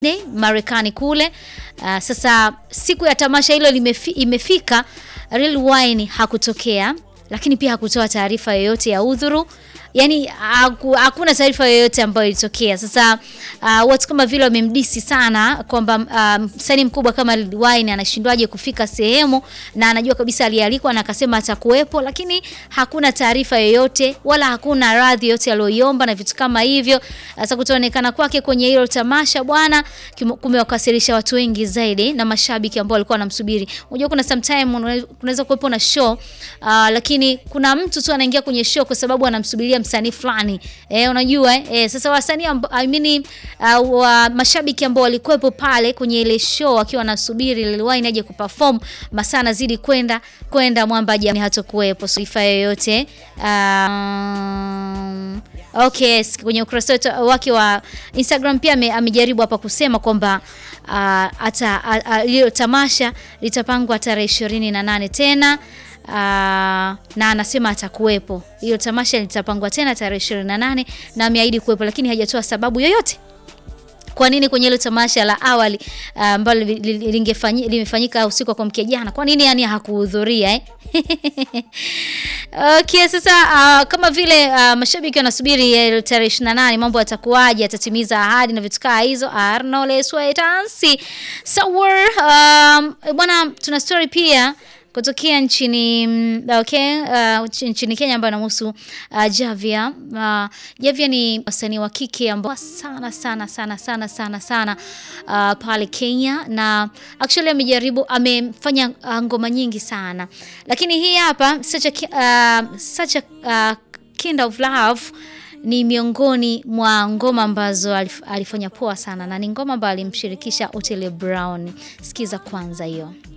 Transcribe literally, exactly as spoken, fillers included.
Marekani kule. Uh, sasa siku ya tamasha hilo limefi, imefika, Lil Wayne hakutokea, lakini pia hakutoa taarifa yoyote ya udhuru. Yani hakuna taarifa yoyote ambayo ilitokea. Sasa uh, watu kama vile wamemdisi sana kwamba uh, msanii mkubwa kama Lil Wayne anashindwaje kufika sehemu na anajua kabisa alialikwa na akasema atakuwepo, lakini hakuna taarifa yoyote wala hakuna radhi yote aliyoiomba na vitu kama hivyo. Sasa kutoonekana kwake kwenye hilo tamasha bwana kumewakasirisha watu wengi zaidi na mashabiki ambao walikuwa wanamsubiri. Unajua kuna sometime kunaweza kuwepo na show uh, lakini kuna mtu tu anaingia kwenye show kwa sababu anamsubiria msanii fulani. Eh, unajua eh sasa wasanii I mean uh, wa mashabiki ambao walikuwepo pale kwenye ile show wakiwa wanasubiri Lil Wayne aje kuperform, masaa nazidi kwenda kwenda mwamba jamii hatakuwepo sifa yoyote. Um, okay, kwenye ukurasa wake wa Instagram pia amejaribu hapa kusema kwamba uh, hata hilo uh, tamasha litapangwa tarehe ishirini na nane tena. Uh, na anasema atakuwepo. Hiyo tamasha litapangwa tena tarehe ishirini na nane na ameahidi kuwepo, lakini hajatoa sababu yoyote kwa nini kwenye ile tamasha la awali ambalo uh, lingefanyika limefanyika usiku wa kuamkia jana, kwa nini yani hakuhudhuria eh? Okay, sasa uh, kama vile uh, mashabiki wanasubiri uh, tarehe ishirini na nane mambo yatakuwaje, atatimiza ahadi na vitu kama hizo. Arno let's wait and see. So um, bwana tuna story pia kutokea nchini okay uh, nchini Kenya ambayo inahusu uh, Javia. Uh, Javia ni msanii wa kike ambao sana sana sana sana sana sana uh, pale Kenya, na actually amejaribu amefanya uh, ngoma nyingi sana, lakini hii hapa such a uh, such a uh, kind of love ni miongoni mwa ngoma ambazo alif, alifanya poa sana, na ni ngoma ambayo alimshirikisha Otile Brown. Sikiza kwanza hiyo.